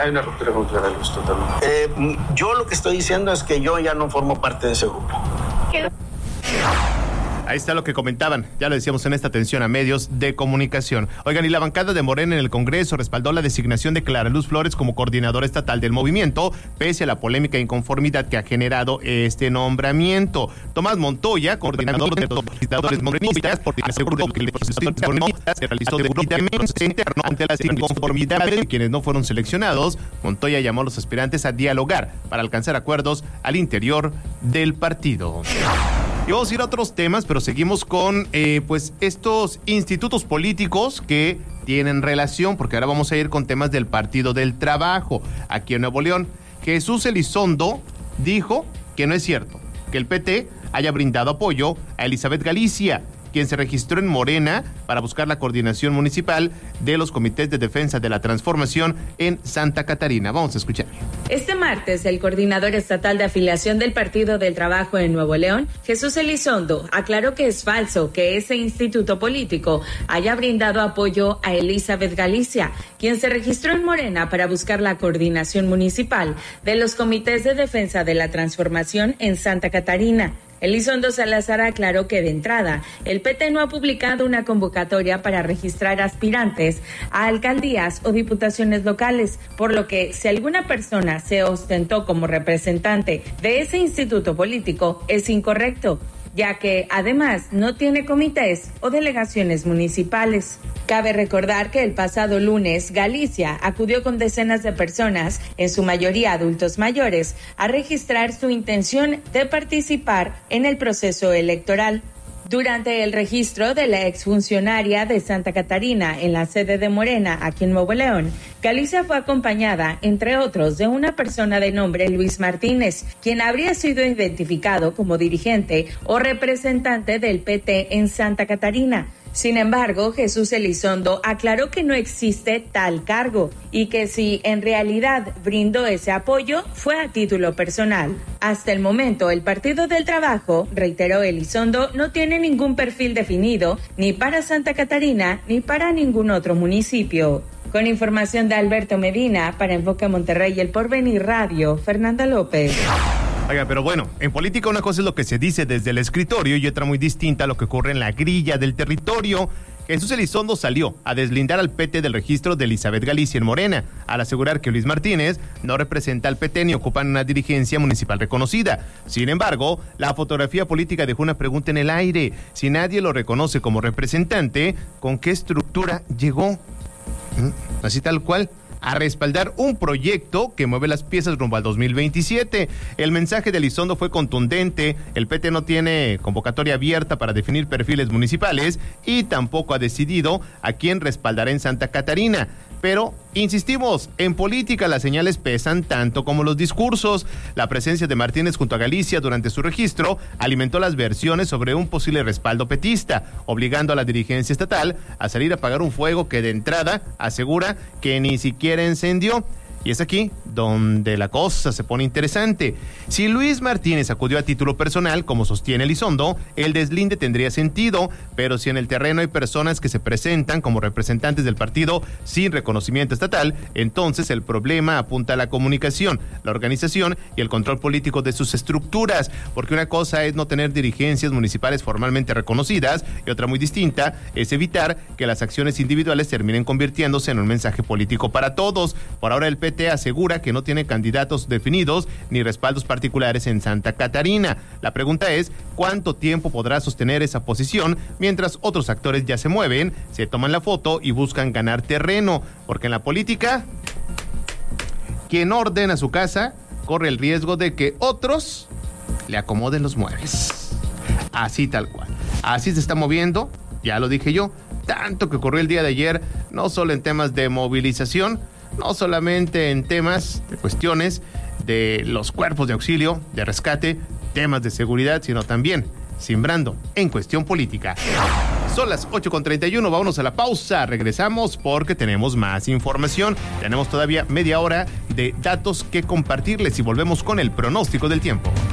Hay una ruptura con Clara Luz, totalmente. Yo lo que estoy diciendo es que yo ya no formo parte de ese grupo. Ahí está lo que comentaban, ya lo decíamos en esta atención a medios de comunicación. Oigan, y la bancada de Morena en el Congreso respaldó la designación de Clara Luz Flores como coordinadora estatal del movimiento, pese a la polémica e inconformidad que ha generado este nombramiento. Tomás Montoya, coordinador de los legisladores morenistas, aseguró que el proceso se realizó debidamente interno ante las inconformidades de quienes no fueron seleccionados. Montoya llamó a los aspirantes a dialogar para alcanzar acuerdos al interior del partido. Y vamos a ir a otros temas, pero seguimos con pues estos institutos políticos que tienen relación, porque ahora vamos a ir con temas del Partido del Trabajo. Aquí en Nuevo León, Jesús Elizondo dijo que no es cierto que el PT haya brindado apoyo a Elizabeth Galicia, quien se registró en Morena para buscar la coordinación municipal de los comités de defensa de la transformación en Santa Catarina. Vamos a escuchar. Este martes, el coordinador estatal de afiliación del Partido del Trabajo en Nuevo León, Jesús Elizondo, aclaró que es falso que ese instituto político haya brindado apoyo a Elizabeth Galicia, quien se registró en Morena para buscar la coordinación municipal de los comités de defensa de la transformación en Santa Catarina. Elizondo Salazar aclaró que de entrada, el PT no ha publicado una convocatoria para registrar aspirantes a alcaldías o diputaciones locales, por lo que si alguna persona se ostentó como representante de ese instituto político, es incorrecto, ya que además no tiene comités o delegaciones municipales. Cabe recordar que el pasado lunes Galicia acudió con decenas de personas, en su mayoría adultos mayores, a registrar su intención de participar en el proceso electoral. Durante el registro de la exfuncionaria de Santa Catarina en la sede de Morena, aquí en Nuevo León, Galicia fue acompañada, entre otros, de una persona de nombre Luis Martínez, quien habría sido identificado como dirigente o representante del PT en Santa Catarina. Sin embargo, Jesús Elizondo aclaró que no existe tal cargo y que si en realidad brindó ese apoyo fue a título personal. Hasta el momento, el Partido del Trabajo, reiteró Elizondo, no tiene ningún perfil definido ni para Santa Catarina ni para ningún otro municipio. Con información de Alberto Medina, para Enfoque Monterrey y El Porvenir Radio, Fernanda López. Oiga, pero bueno, en política una cosa es lo que se dice desde el escritorio y otra muy distinta a lo que ocurre en la grilla del territorio. Jesús Elizondo salió a deslindar al PT del registro de Elizabeth Galicia en Morena, al asegurar que Luis Martínez no representa al PT ni ocupa una dirigencia municipal reconocida. Sin embargo, la fotografía política dejó una pregunta en el aire. Si nadie lo reconoce como representante, ¿con qué estructura llegó? Así tal cual, a respaldar un proyecto que mueve las piezas rumbo al 2027. El mensaje de Elizondo fue contundente. El PT no tiene convocatoria abierta para definir perfiles municipales y tampoco ha decidido a quién respaldará en Santa Catarina. Pero, insistimos, en política las señales pesan tanto como los discursos. La presencia de Martínez junto a Galicia durante su registro alimentó las versiones sobre un posible respaldo petista, obligando a la dirigencia estatal a salir a apagar un fuego que de entrada asegura que ni siquiera encendió. Y es aquí donde la cosa se pone interesante. Si Luis Martínez acudió a título personal, como sostiene Elizondo, el deslinde tendría sentido, pero si en el terreno hay personas que se presentan como representantes del partido sin reconocimiento estatal, entonces el problema apunta a la comunicación, la organización y el control político de sus estructuras, porque una cosa es no tener dirigencias municipales formalmente reconocidas y otra muy distinta es evitar que las acciones individuales terminen convirtiéndose en un mensaje político para todos. Por ahora el PT asegura que no tiene candidatos definidos ni respaldos particulares en Santa Catarina. La pregunta es, ¿cuánto tiempo podrá sostener esa posición mientras otros actores ya se mueven, se toman la foto y buscan ganar terreno? Porque en la política, quien ordena su casa corre el riesgo de que otros le acomoden los muebles. Así tal cual. Así se está moviendo, ya lo dije yo, tanto que ocurrió el día de ayer, no solo en temas de movilización, no solamente en temas de cuestiones de los cuerpos de auxilio, de rescate, temas de seguridad, sino también simbrando en cuestión política. Son las 8:31, vámonos a la pausa, regresamos porque tenemos más información, tenemos todavía media hora de datos que compartirles y volvemos con el pronóstico del tiempo.